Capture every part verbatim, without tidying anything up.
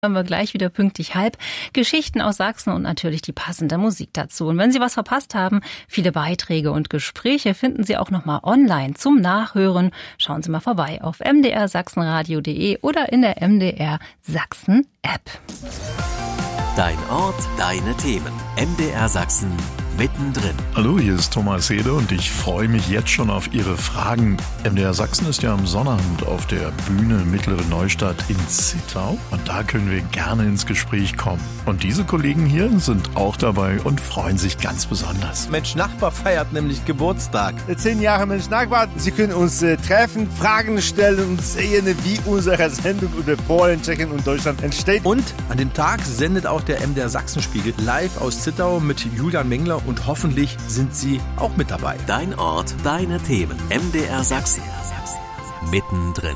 Hören wir gleich wieder pünktlich halb. Geschichten aus Sachsen und natürlich die passende Musik dazu. Und wenn Sie was verpasst haben, viele Beiträge und Gespräche finden Sie auch nochmal online zum Nachhören. Schauen Sie mal vorbei auf m d r sachsenradio punkt d e oder in der M D R Sachsen App. Dein Ort, deine Themen. M D R Sachsen mittendrin. Hallo, hier ist Thomas Hede und ich freue mich jetzt schon auf Ihre Fragen. M D R Sachsen ist ja am Sonnabend auf der Bühne Mittlere Neustadt in Zittau und da können wir gerne ins Gespräch kommen. Und diese Kollegen hier sind auch dabei und freuen sich ganz besonders. Mensch Nachbar feiert nämlich Geburtstag. Zehn Jahre Mensch Nachbar. Sie können uns äh, treffen, Fragen stellen und sehen, wie unsere Sendung über Polen, Tschechien und Deutschland entsteht. Und an dem Tag sendet auch der M D R Sachsenspiegel live aus Zittau mit Julian Mengler und hoffentlich sind Sie auch mit dabei. Dein Ort, deine Themen. M D R Sachsen. Mittendrin.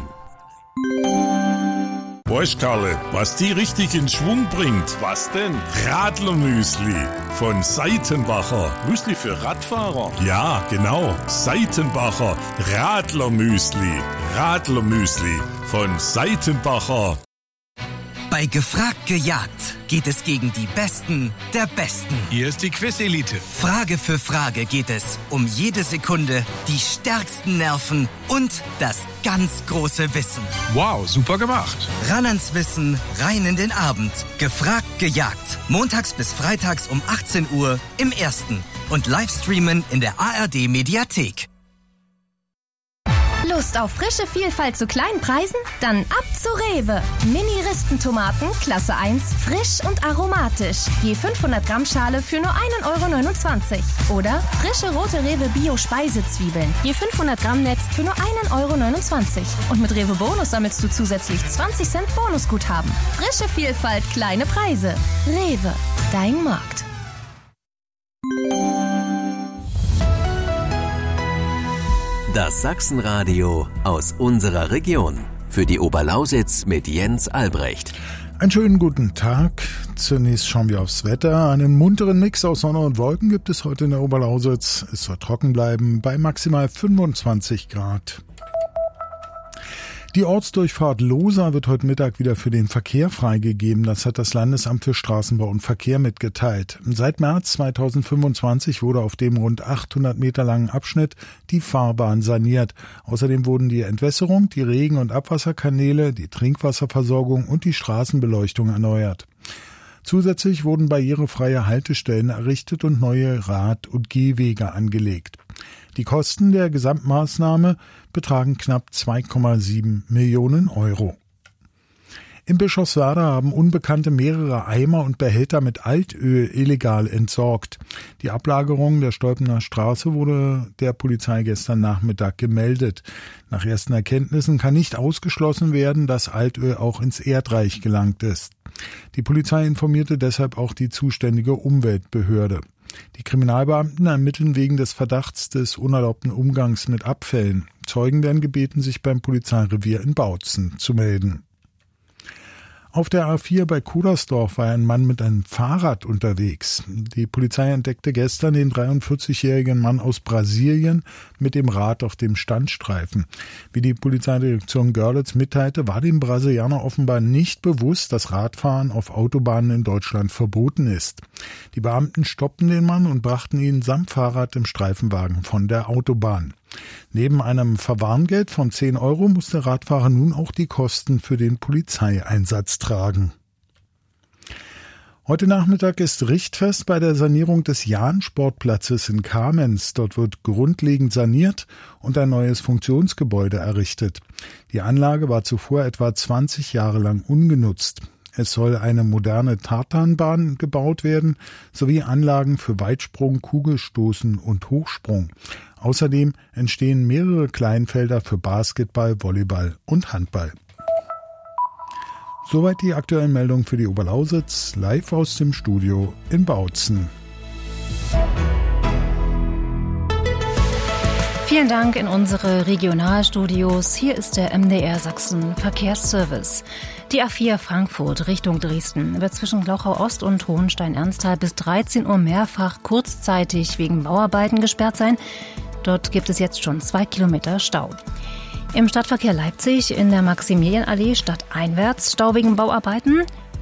Weißt Karle, was die richtig in Schwung bringt? Was denn? Radlermüsli von Seitenbacher. Müsli für Radfahrer? Ja, genau. Seitenbacher Radlermüsli. Radlermüsli von Seitenbacher. Bei Gefragt gejagt geht es gegen die Besten der Besten. Hier ist die Quiz-Elite. Frage für Frage geht es um jede Sekunde, die stärksten Nerven und das ganz große Wissen. Wow, super gemacht. Ran ans Wissen, rein in den Abend. Gefragt gejagt. Montags bis freitags um achtzehn Uhr im Ersten. Und Livestreamen in der A R D-Mediathek. Lust auf frische Vielfalt zu kleinen Preisen? Dann ab zu Rewe. Mini-Ristentomaten, Klasse eins, frisch und aromatisch. Je fünfhundert Gramm Schale für nur ein Euro neunundzwanzig. Oder frische rote Rewe Bio-Speisezwiebeln. Je fünfhundert Gramm Netz für nur ein Euro neunundzwanzig. Und mit Rewe Bonus sammelst du zusätzlich zwanzig Cent Bonusguthaben. Frische Vielfalt, kleine Preise. Rewe, dein Markt. Das Sachsenradio aus unserer Region. Für die Oberlausitz mit Jens Albrecht. Einen schönen guten Tag. Zunächst schauen wir aufs Wetter. Einen munteren Mix aus Sonne und Wolken gibt es heute in der Oberlausitz. Es soll trocken bleiben bei maximal fünfundzwanzig Grad. Die Ortsdurchfahrt Lohsa wird heute Mittag wieder für den Verkehr freigegeben. Das hat das Landesamt für Straßenbau und Verkehr mitgeteilt. Seit März zweitausendfünfundzwanzig wurde auf dem rund achthundert Meter langen Abschnitt die Fahrbahn saniert. Außerdem wurden die Entwässerung, die Regen- und Abwasserkanäle, die Trinkwasserversorgung und die Straßenbeleuchtung erneuert. Zusätzlich wurden barrierefreie Haltestellen errichtet und neue Rad- und Gehwege angelegt. Die Kosten der Gesamtmaßnahme betragen knapp zwei Komma sieben Millionen Euro. In Bischofswerda haben Unbekannte mehrere Eimer und Behälter mit Altöl illegal entsorgt. Die Ablagerung der Stolpener Straße wurde der Polizei gestern Nachmittag gemeldet. Nach ersten Erkenntnissen kann nicht ausgeschlossen werden, dass Altöl auch ins Erdreich gelangt ist. Die Polizei informierte deshalb auch die zuständige Umweltbehörde. Die Kriminalbeamten ermitteln wegen des Verdachts des unerlaubten Umgangs mit Abfällen. Zeugen werden gebeten, sich beim Polizeirevier in Bautzen zu melden. Auf der A vier bei Kudersdorf war ein Mann mit einem Fahrrad unterwegs. Die Polizei entdeckte gestern den dreiundvierzigjährigen Mann aus Brasilien mit dem Rad auf dem Standstreifen. Wie die Polizeidirektion Görlitz mitteilte, war dem Brasilianer offenbar nicht bewusst, dass Radfahren auf Autobahnen in Deutschland verboten ist. Die Beamten stoppten den Mann und brachten ihn samt Fahrrad im Streifenwagen von der Autobahn. Neben einem Verwarngeld von zehn Euro muss der Radfahrer nun auch die Kosten für den Polizeieinsatz tragen. Heute Nachmittag ist Richtfest bei der Sanierung des Jahn-Sportplatzes in Kamenz. Dort wird grundlegend saniert und ein neues Funktionsgebäude errichtet. Die Anlage war zuvor etwa zwanzig Jahre lang ungenutzt. Es soll eine moderne Tartanbahn gebaut werden, sowie Anlagen für Weitsprung, Kugelstoßen und Hochsprung. Außerdem entstehen mehrere Kleinfelder für Basketball, Volleyball und Handball. Soweit die aktuellen Meldungen für die Oberlausitz, live aus dem Studio in Bautzen. Vielen Dank in unsere Regionalstudios. Hier ist der M D R Sachsen Verkehrsservice. Die A vier Frankfurt Richtung Dresden wird zwischen Glauchau Ost und Hohenstein-Ernsthal bis dreizehn Uhr mehrfach kurzzeitig wegen Bauarbeiten gesperrt sein. Dort gibt es jetzt schon zwei Kilometer Stau. Im Stadtverkehr Leipzig in der Maximilianallee stadteinwärts Stau wegen Bauarbeiten.